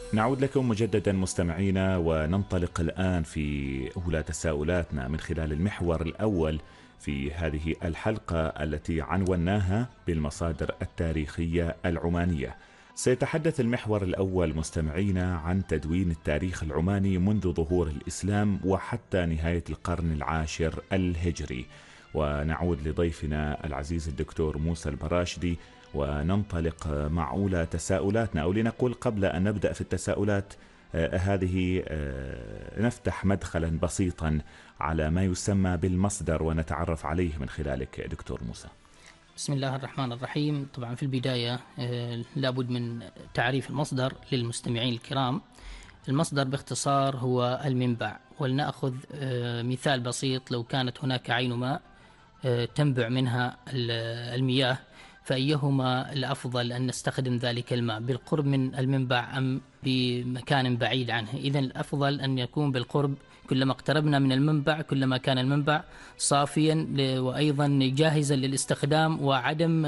نعود لكم مجددا مستمعينا، وننطلق الآن في أولى تساؤلاتنا من خلال المحور الأول في هذه الحلقة التي عنوناها بالمصادر التاريخية العمانية. سيتحدث المحور الأول مستمعينا عن تدوين التاريخ العماني منذ ظهور الإسلام وحتى نهاية القرن العاشر الهجري. ونعود لضيفنا العزيز الدكتور موسى البراشدي وننطلق مع أولى تساؤلاتنا، أو لنقول قبل أن نبدأ في التساؤلات هذه نفتح مدخلا بسيطا على ما يسمى بالمصدر ونتعرف عليه من خلالك دكتور موسى. بسم الله الرحمن الرحيم. طبعا في البداية لابد من تعريف المصدر للمستمعين الكرام. المصدر باختصار هو المنبع، ولنأخذ مثال بسيط. لو كانت هناك عين ماء تنبع منها المياه، فأيهما الأفضل أن نستخدم ذلك الماء؟ بالقرب من المنبع أم بمكان بعيد عنه؟ إذن الأفضل أن يكون بالقرب. كلما اقتربنا من المنبع كلما كان المنبع صافيا وأيضا جاهزا للاستخدام وعدم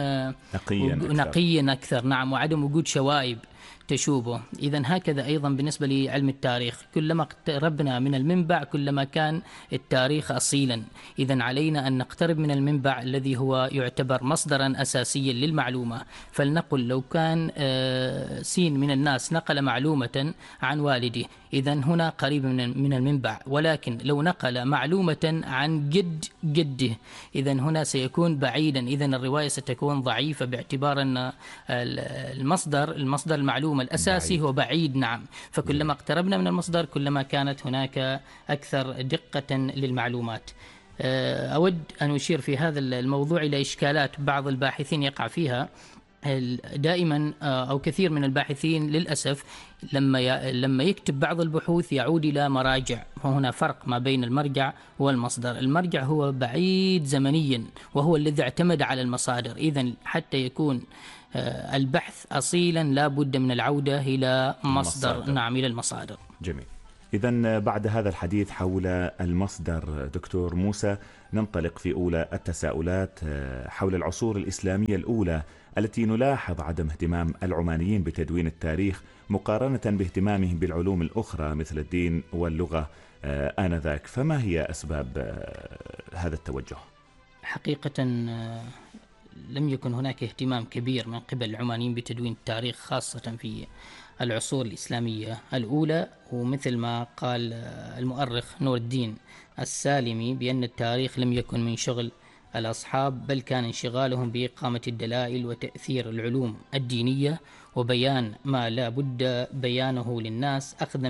نقيا أكثر. نعم، وعدم وجود شوائب تشوبه. إذن هكذا أيضا بالنسبة لعلم التاريخ، كلما اقتربنا من المنبع كلما كان التاريخ أصيلا. إذن علينا أن نقترب من المنبع الذي هو يعتبر مصدرا أساسيا للمعلومة. فلنقل لو كان سين من الناس نقل معلومة عن والده، إذن هنا قريب من المنبع. ولكن لو نقل معلومة عن جده إذن هنا سيكون بعيدا. إذن الرواية ستكون ضعيفة باعتبار أن المصدر المعلومة الأساسي هو بعيد. نعم، فكلما اقتربنا من المصدر كلما كانت هناك أكثر دقة للمعلومات. أود أن أشير في هذا الموضوع إلى إشكالات بعض الباحثين يقع فيها دائما، أو كثير من الباحثين للأسف لما يكتب بعض البحوث يعود إلى مراجع، وهنا فرق ما بين المرجع والمصدر. المرجع هو بعيد زمنيا وهو الذي اعتمد على المصادر. إذن حتى يكون البحث أصيلا لا بد من العودة إلى مصدر. نعم، إلى المصادر. جميل. إذن بعد هذا الحديث حول المصدر دكتور موسى، ننطلق في أولى التساؤلات حول العصور الإسلامية الأولى التي نلاحظ عدم اهتمام العمانيين بتدوين التاريخ مقارنة باهتمامهم بالعلوم الأخرى مثل الدين واللغة آنذاك. فما هي أسباب هذا التوجه؟ حقيقة لم يكن هناك اهتمام كبير من قبل العمانيين بتدوين التاريخ، خاصة في العصور الإسلامية الأولى. ومثل ما قال المؤرخ نور الدين السالمي بأن التاريخ لم يكن من شغل الأصحاب، بل كان انشغالهم بإقامة الدلائل وتأثير العلوم الدينية وبيان ما لا بد بيانه للناس، أخذا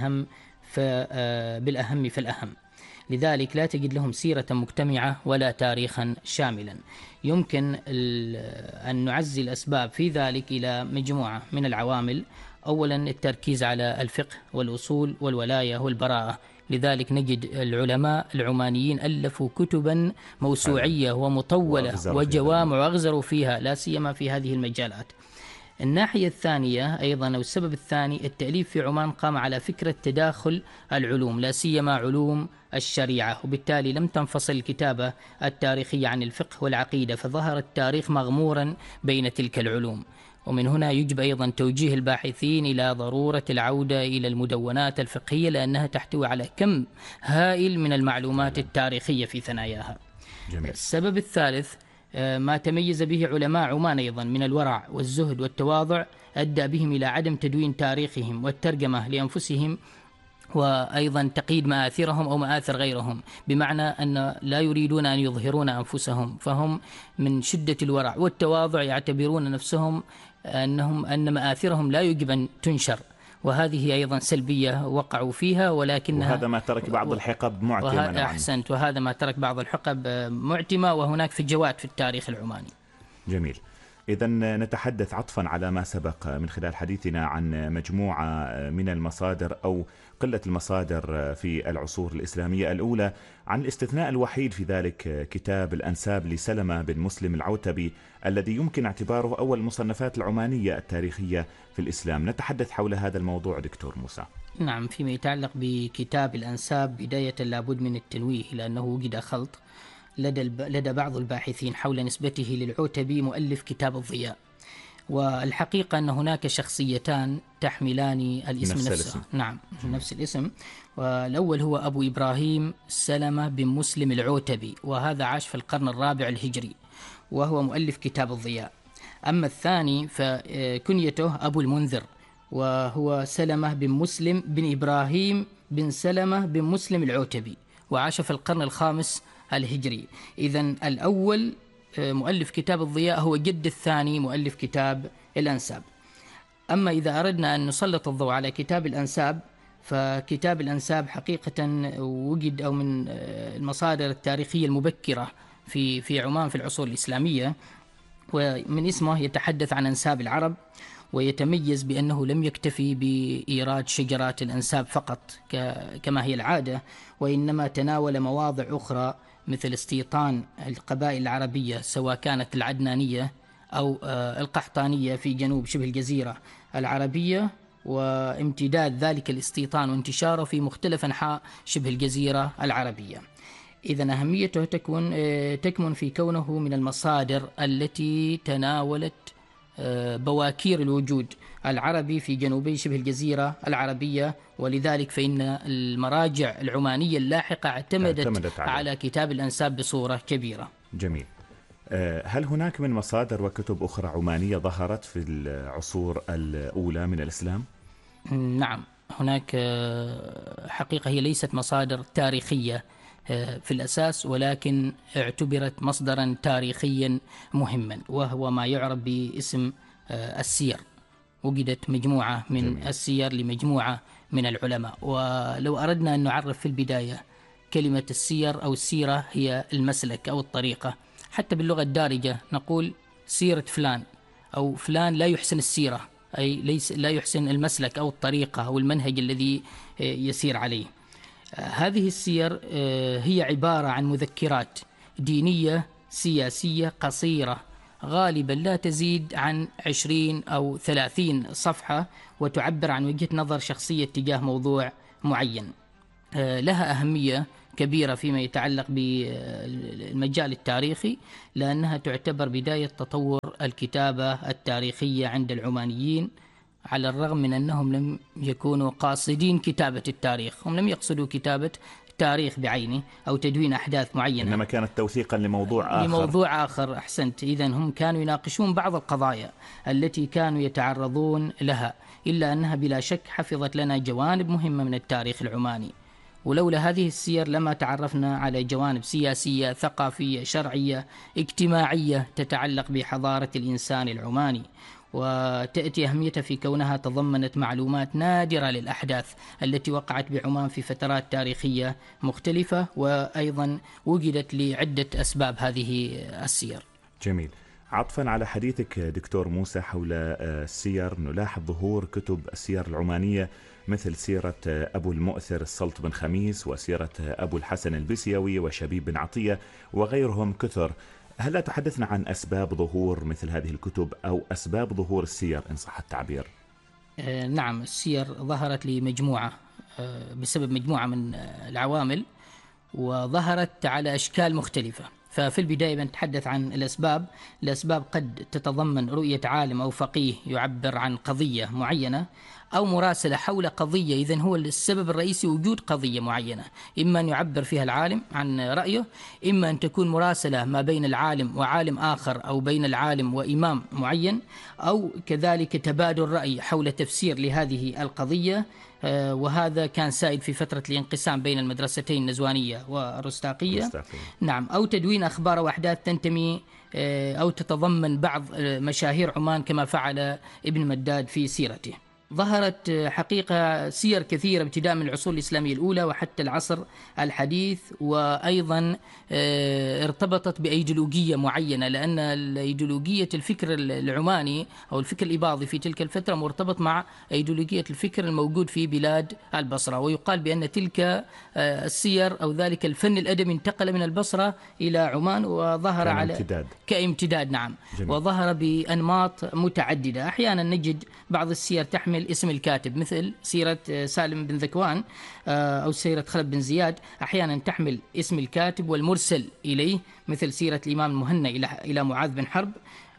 بالأهم فالأهم. لذلك لا تجد لهم سيرة مجتمعة ولا تاريخا شاملا. يمكن أن نعزي الأسباب في ذلك إلى مجموعة من العوامل. أولا، التركيز على الفقه والأصول والولاية والبراءة. لذلك نجد العلماء العمانيين ألفوا كتبا موسوعية ومطولة وجوامع وأغزروا فيها، لا سيما في هذه المجالات. الناحية الثانية أيضا، أو السبب الثاني، التأليف في عمان قام على فكرة تداخل العلوم، لا سيما علوم الشريعة، وبالتالي لم تنفصل الكتابة التاريخية عن الفقه والعقيدة، فظهر التاريخ مغمورا بين تلك العلوم. ومن هنا يجب أيضا توجيه الباحثين إلى ضرورة العودة إلى المدونات الفقهية، لأنها تحتوي على كم هائل من المعلومات التاريخية في ثناياها. جميل. السبب الثالث، ما تميز به علماء عمان أيضا من الورع والزهد والتواضع، أدى بهم إلى عدم تدوين تاريخهم والترجمة لأنفسهم، وأيضا تقييد مآثرهم أو مآثر غيرهم، بمعنى أن لا يريدون أن يظهرون أنفسهم، فهم من شدة الورع والتواضع يعتبرون نفسهم أن مآثرهم لا يجب أن تنشر، وهذه أيضا سلبية وقعوا فيها. ولكنها وهذا ما ترك بعض الحقب معتمة. أحسنت، وهذا ما ترك بعض الحقب معتمة، وهناك فجوات في التاريخ العماني. جميل. إذن نتحدث عطفا على ما سبق من خلال حديثنا عن مجموعة من المصادر أو قلة المصادر في العصور الإسلامية الأولى، عن الاستثناء الوحيد في ذلك كتاب الأنساب لسلمة بن مسلم العوتبي الذي يمكن اعتباره أول المصنفات العمانية التاريخية في الإسلام. نتحدث حول هذا الموضوع دكتور موسى. نعم، فيما يتعلق بكتاب الأنساب، بداية لابد من التنويه لأنه وجد خلط لدى بعض الباحثين حول نسبته للعوتبي مؤلف كتاب الضياء. والحقيقة أن هناك شخصيتان تحملان الاسم نفس نفسه. الاسم. نعم، نفس الاسم. والأول هو أبو إبراهيم سلمة بن مسلم العوتبي، وهذا عاش في القرن الرابع الهجري، وهو مؤلف كتاب الضياء. أما الثاني فكنيته أبو المنذر، وهو سلمة بن مسلم بن إبراهيم بن سلمة بن مسلم العوتبي، وعاش في القرن الخامس الهجري. إذن الأول مؤلف كتاب الضياء هو جد الثاني مؤلف كتاب الأنساب. أما إذا أردنا أن نسلط الضوء على كتاب الأنساب، فكتاب الأنساب حقيقة وجد أو من المصادر التاريخية المبكرة في عمان في العصور الإسلامية، ومن اسمه يتحدث عن أنساب العرب، ويتميز بأنه لم يكتفي بإيراد شجرات الأنساب فقط كما هي العادة، وإنما تناول مواضع أخرى مثل استيطان القبائل العربية سواء كانت العدنانية أو القحطانية في جنوب شبه الجزيرة العربية، وامتداد ذلك الاستيطان وانتشاره في مختلف أنحاء شبه الجزيرة العربية. إذن أهميته تكمن في كونه من المصادر التي تناولت بواكير الوجود العربي في جنوبي شبه الجزيرة العربية، ولذلك فإن المراجع العمانية اللاحقة اعتمدت على كتاب الأنساب بصورة كبيرة. جميل. هل هناك من مصادر وكتب أخرى عمانية ظهرت في العصور الأولى من الإسلام؟ نعم، هناك حقيقة هي ليست مصادر تاريخية في الأساس، ولكن اعتبرت مصدرا تاريخيا مهما، وهو ما يعرف باسم السير. وجدت مجموعة من جميل. السير لمجموعة من العلماء. ولو أردنا أن نعرف في البداية، كلمة السير أو السيرة هي المسلك أو الطريقة. حتى باللغة الدارجة نقول سيرة فلان، أو فلان لا يحسن السيرة، أي لا يحسن المسلك أو الطريقة أو المنهج الذي يسير عليه. هذه السير هي عبارة عن مذكرات دينية سياسية قصيرة، غالبا لا تزيد عن 20 أو 30 صفحة، وتعبر عن وجهة نظر شخصية تجاه موضوع معين. لها أهمية كبيرة فيما يتعلق بالمجال التاريخي، لأنها تعتبر بداية تطور الكتابة التاريخية عند العمانيين، على الرغم من أنهم لم يكونوا قاصدين كتابة التاريخ. هم لم يقصدوا كتابة تاريخ بعينه أو تدوين أحداث معينة، إنما كانت توثيقا لموضوع آخر. أحسنت. إذن هم كانوا يناقشون بعض القضايا التي كانوا يتعرضون لها، إلا أنها بلا شك حفظت لنا جوانب مهمة من التاريخ العماني. ولولا هذه السير لما تعرفنا على جوانب سياسية، ثقافية، شرعية، اجتماعية تتعلق بحضارة الإنسان العماني. وتأتي أهميتها في كونها تضمنت معلومات نادرة للأحداث التي وقعت بعمان في فترات تاريخية مختلفة، وأيضا وجدت لعدة أسباب هذه السير. جميل. عطفا على حديثك دكتور موسى حول السير، نلاحظ ظهور كتب السير العمانية مثل سيرة أبو المؤثر السلط بن خميس، وسيرة أبو الحسن البسيوي، وشبيب بن عطية، وغيرهم كثر. هل تحدثنا عن أسباب ظهور مثل هذه الكتب، أو أسباب ظهور السير إن صح التعبير؟ نعم، السير ظهرت لمجموعة بسبب مجموعة من العوامل، وظهرت على أشكال مختلفة. ففي البداية بنتحدث عن الأسباب. الأسباب قد تتضمن رؤية عالم أو فقيه يعبر عن قضية معينة، أو مراسلة حول قضية. إذن هو السبب الرئيسي وجود قضية معينة، إما أن يعبر فيها العالم عن رأيه، إما أن تكون مراسلة ما بين العالم وعالم آخر، أو بين العالم وإمام معين، أو كذلك تبادل رأي حول تفسير لهذه القضية. وهذا كان سائد في فترة الانقسام بين المدرستين النزوانية والرستاقية. نعم، أو تدوين أخبار وأحداث تنتمي أو تتضمن بعض مشاهير عمان كما فعل ابن مداد في سيرته. ظهرت حقيقة سير كثيرة ابتداء من العصور الإسلامية الأولى وحتى العصر الحديث، وأيضا ارتبطت بأيديولوجية معينة، لأن الأيديولوجية الفكر العماني أو الفكر الإباضي في تلك الفترة مرتبط مع أيديولوجية الفكر الموجود في بلاد البصرة. ويقال بأن تلك السير أو ذلك الفن الأدبي انتقل من البصرة إلى عمان، وظهر على كامتداد. نعم. جميل. وظهر بأنماط متعددة. أحيانا نجد بعض السير تحمل اسم الكاتب، مثل سيرة سالم بن ذكوان أو سيرة خلف بن زياد، أحيانا تحمل اسم الكاتب والمرسل إليه، مثل سيرة الإمام المهنا إلى معاذ بن حرب.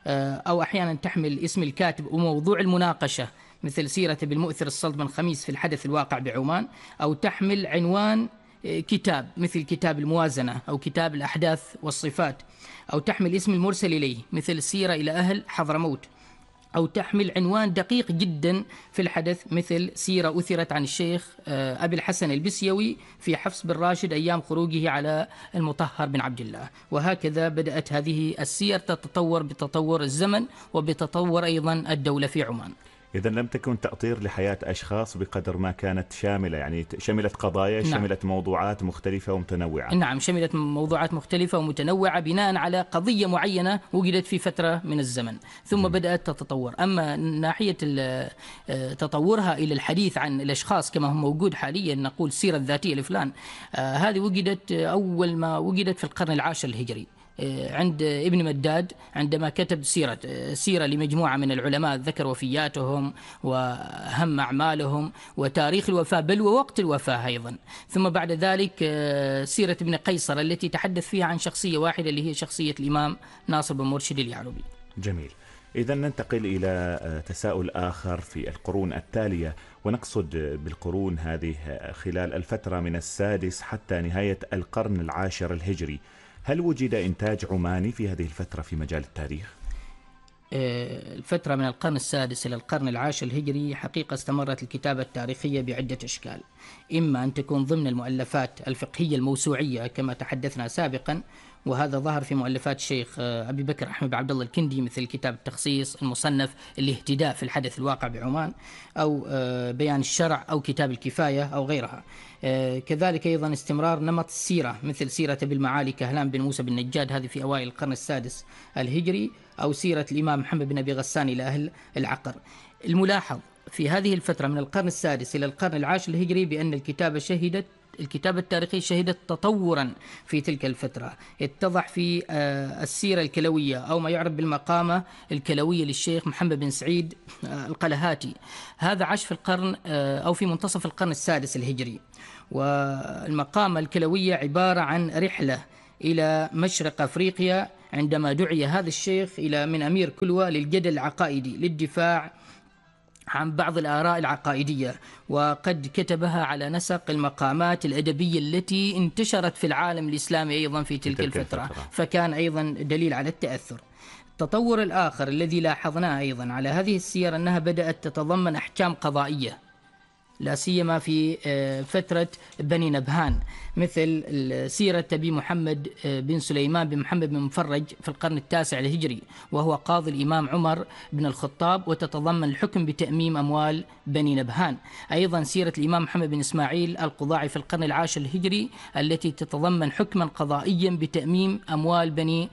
أو أحيانا تحمل اسم الكاتب وموضوع المناقشة مثل سيرة بالمؤثر الصلب بن خميس في الحدث الواقع بعمان، أو تحمل عنوان كتاب مثل كتاب الموازنة أو كتاب الأحداث والصفات، أو تحمل اسم المرسل إليه مثل السيرة إلى أهل حضرموت، أو تحمل عنوان دقيق جدا في الحدث مثل سيرة أثرت عن الشيخ أبي الحسن البسيوي في حفص بن راشد أيام خروجه على المطهر بن عبد الله. وهكذا بدأت هذه السير تتطور بتطور الزمن وبتطور أيضا الدولة في عمان. إذا لم تكن تأطير لحياة أشخاص بقدر ما كانت شاملة، يعني شملت قضايا، نعم. شملت موضوعات مختلفة ومتنوعة. نعم، شملت موضوعات مختلفة ومتنوعة بناء على قضية معينة وجدت في فترة من الزمن ثم بدأت تتطور. أما ناحية تطورها إلى الحديث عن الأشخاص كما هو موجود حاليا، نقول السيرة الذاتية لفلان، هذه وجدت أول ما وجدت في القرن العاشر الهجري عند ابن مداد عندما كتب سيرة لمجموعة من العلماء، ذكر وفياتهم وهم أعمالهم وتاريخ الوفاة بل ووقت الوفاة أيضا. ثم بعد ذلك سيرة ابن قيصر التي تحدث فيها عن شخصية واحدة اللي هي شخصية الإمام ناصر بن مرشد اليعربي. جميل. إذا ننتقل إلى تساؤل آخر في القرون التالية، ونقصد بالقرون هذه خلال الفترة من السادس حتى نهاية القرن العاشر الهجري. هل وجد إنتاج عماني في هذه الفترة في مجال التاريخ؟ الفترة من القرن السادس إلى القرن العاشر الهجري حقيقة استمرت الكتابة التاريخية بعدة أشكال، إما أن تكون ضمن المؤلفات الفقهية الموسوعية كما تحدثنا سابقا، وهذا ظهر في مؤلفات الشيخ أبي بكر أحمد عبد الله الكندي مثل كتاب التخصيص، المصنف الاهتداء في الحدث الواقع بعمان، أو بيان الشرع، أو كتاب الكفاية أو غيرها. كذلك أيضا استمرار نمط السيرة مثل سيرة بالمعالي كهلان بن موسى بن نجاد، هذه في أوائل القرن السادس الهجري، أو سيرة الإمام محمد بن أبي غسان إلى أهل العقر. الملاحظ في هذه الفترة من القرن السادس إلى القرن العاشر الهجري بأن الكتابة التاريخية شهدت تطورا في تلك الفترة. اتضح في السيرة الكلوية أو ما يعرف بالمقامة الكلوية للشيخ محمد بن سعيد القلهاتي، هذا عاش في القرن أو في منتصف القرن السادس الهجري. والمقامة الكلوية عبارة عن رحلة إلى مشرق أفريقيا عندما دعي هذا الشيخ من أمير كلوة للجدل العقائدي للدفاع عن بعض الآراء العقائدية، وقد كتبها على نسق المقامات الأدبية التي انتشرت في العالم الإسلامي أيضا في تلك الفترة، فكان أيضا دليل على التأثر. التطور الآخر الذي لاحظناه أيضا على هذه السير أنها بدأت تتضمن أحكام قضائية، لا سيما في فترة بني نبهان، مثل سيرة أبي محمد بن سليمان بن محمد بن مفرج في القرن التاسع الهجري، وهو قاضي الإمام عمر بن الخطاب، وتتضمن الحكم بتأميم أموال بني نبهان. أيضا سيرة الإمام محمد بن إسماعيل القضاعي في القرن العاشر الهجري التي تتضمن حكما قضائيا بتأميم أموال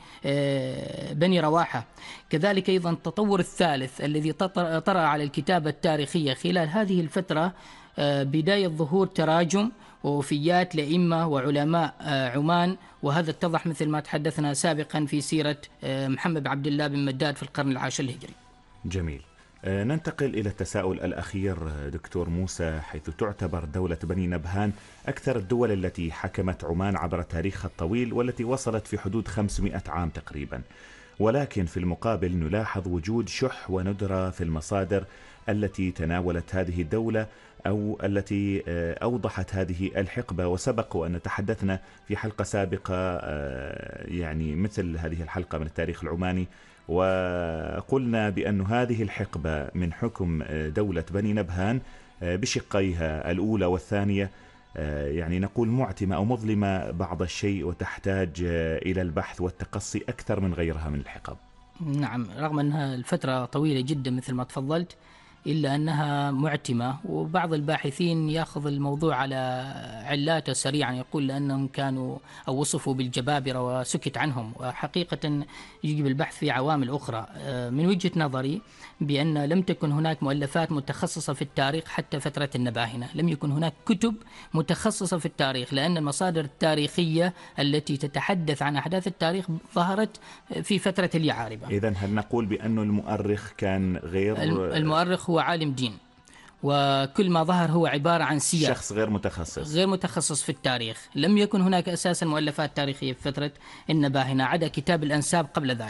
بني رواحة. كذلك أيضا التطور الثالث الذي طرأ على الكتابة التاريخية خلال هذه الفترة بداية ظهور تراجم ووفيات لأئمة وعلماء عمان، وهذا اتضح مثل ما تحدثنا سابقا في سيرة محمد بن عبد الله بن مداد في القرن العاشر الهجري. جميل. ننتقل إلى التساؤل الأخير دكتور موسى، حيث تعتبر دولة بني نبهان أكثر الدول التي حكمت عمان عبر تاريخها الطويل، والتي وصلت في حدود 500 عام تقريبا، ولكن في المقابل نلاحظ وجود شح وندرة في المصادر التي تناولت هذه الدولة أو التي أوضحت هذه الحقبة. وسبق وأن تحدثنا في حلقة سابقة يعني مثل هذه الحلقة من التاريخ العماني، وقلنا بأن هذه الحقبة من حكم دولة بني نبهان بشقيها الأولى والثانية يعني نقول معتمة أو مظلمة بعض الشيء، وتحتاج إلى البحث والتقصي أكثر من غيرها من الحقب. نعم، رغم أنها الفترة طويلة جدا مثل ما تفضلت، إلا أنها معتمة، وبعض الباحثين يأخذ الموضوع على علاته سريعا، يقول لأنهم كانوا أو وصفوا بالجبابرة وسكت عنهم، وحقيقة يجب البحث في عوامل أخرى. من وجهة نظري بأن لم تكن هناك مؤلفات متخصصة في التاريخ حتى فترة النباهنة، لم يكن هناك كتب متخصصة في التاريخ، لأن المصادر التاريخية التي تتحدث عن أحداث التاريخ ظهرت في فترة اليعاربة. إذن هل نقول بأن المؤرخ كان غير المؤرخ هو عالم دين، وكل ما ظهر هو عبارة عن سياق، شخص غير متخصص في التاريخ. لم يكن هناك أساسا مؤلفات تاريخية في فترة النباهنة عدا كتاب الأنساب قبل ذلك.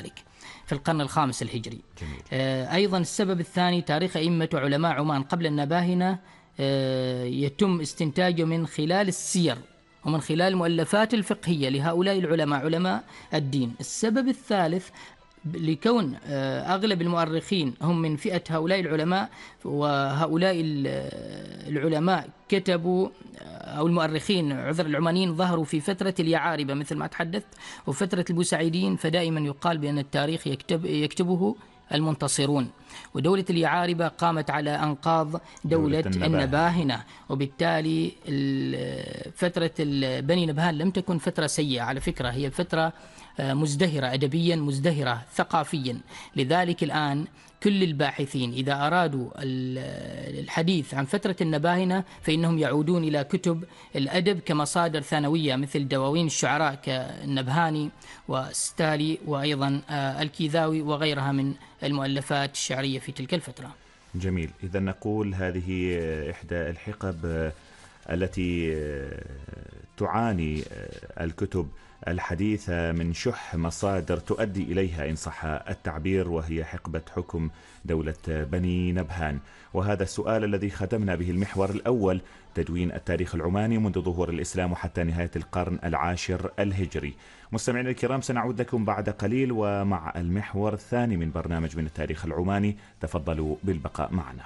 في القرن الخامس الهجري. جميل. أيضا السبب الثاني تاريخ أئمة وعلماء عمان قبل النباهنة يتم استنتاجه من خلال السير ومن خلال المؤلفات الفقهية لهؤلاء العلماء علماء الدين. السبب الثالث لكون أغلب المؤرخين هم من فئة هؤلاء العلماء، وهؤلاء العلماء كتبوا أو المؤرخين العمانيين ظهروا في فترة اليعاربة مثل ما تحدثت وفترة البوسعيديين، فدائما يقال بأن التاريخ يكتبه المنتصرون، ودولة اليعاربة قامت على أنقاض دولة النباهنة، وبالتالي فترة بني نبهان لم تكن فترة سيئة على فكرة، هي فترة مزدهرة أدبيا، مزدهرة ثقافيا. لذلك الآن كل الباحثين إذا أرادوا الحديث عن فترة النباهنة فإنهم يعودون إلى كتب الأدب كمصادر ثانوية مثل دواوين الشعراء كالنبهاني وستالي وأيضا الكيذاوي وغيرها من المؤلفات الشعرية في تلك الفترة. جميل. إذا نقول هذه إحدى الحقب التي تعاني الكتب الحديثة من شح مصادر تؤدي إليها إن صح التعبير، وهي حقبة حكم دولة بني نبهان. وهذا السؤال الذي ختمنا به المحور الأول، تدوين التاريخ العماني منذ ظهور الإسلام حتى نهاية القرن العاشر الهجري. مستمعينا الكرام، سنعود لكم بعد قليل ومع المحور الثاني من برنامج من التاريخ العماني. تفضلوا بالبقاء معنا.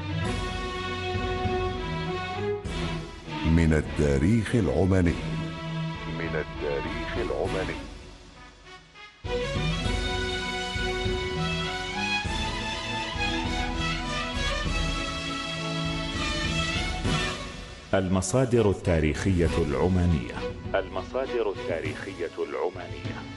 من التاريخ العماني. من التاريخ العماني. المصادر التاريخية العمانية. المصادر التاريخية العمانية.